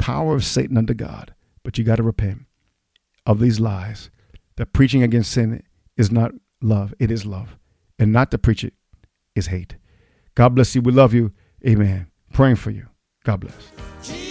power of Satan under God. But you got to repent of these lies. That preaching against sin is not love. It is love. And not to preach it is hate. God bless you. We love you. Amen. Praying for you. God bless.